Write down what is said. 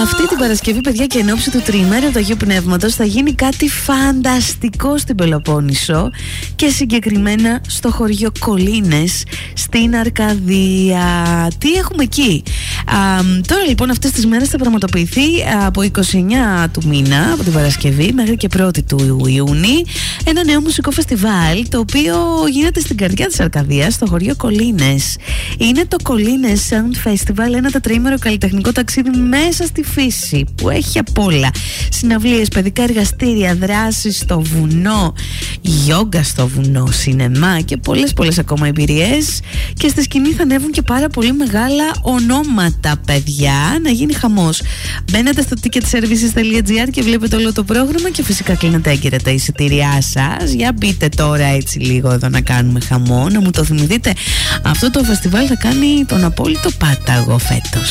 Αυτή την Παρασκευή, παιδιά, και εν ώψη του τριημέρου του Αγίου Πνεύματος, θα γίνει κάτι φανταστικό στην Πελοπόννησο και συγκεκριμένα στο χωριό Κολίνες στην Αρκαδία. Τι έχουμε εκεί? Τώρα λοιπόν αυτές τις μέρες θα πραγματοποιηθεί από 29 του μήνα, από την Παρασκευή μέχρι και 1η του Ιούνιου, ένα νέο μουσικό φεστιβάλ, το οποίο γίνεται στην καρδιά της Αρκαδίας, στο χωριό Κολίνες. Είναι το Κολίνες Sound Festival, ένα τετραήμερο καλλιτεχνικό ταξίδι μέσα στη φύση που έχει απ' όλα. Συναυλίες, παιδικά εργαστήρια, δράσεις στο βουνό, γιόγκα στο βουνό, σινεμά και πολλές ακόμα εμπειρίες. Και στη σκηνή θα ανέβουν και πάρα πολύ μεγάλα ονόματα, παιδιά. Να γίνει χαμός. Μπαίνετε στο ticketservices.gr και βλέπετε όλο το πρόγραμμα και φυσικά κλείνετε έγκαιρα τα εισιτήριά σας. Για μπείτε τώρα έτσι λίγο εδώ να κάνουμε χαμό, να μου το θυμηθείτε. Αυτό το φεστιβάλ θα κάνει τον απόλυτο πάταγο φέτος.